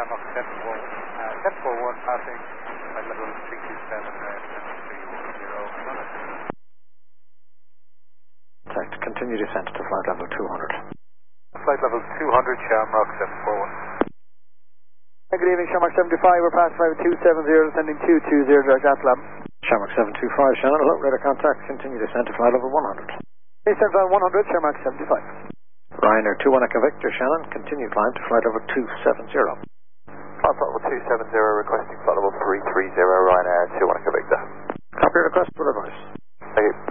Shamrock 741 passing flight level 327, 730. Contact, continue descent to flight level 200. Flight level 200, Shamrock 741. Good evening, Shamrock 75, we're past 5270, descending 220, direct Athlab. Shamrock 725, Shannon, hello, radar contact, continue descent to flight level 100. Descent on 100, Shamrock 75. Ryanair 21 Echo Victor, Shannon, continue climb to flight level 270. Flight level 270, requesting flight level 330, Ryanair 21 Echo Victor. Copy request, full advice.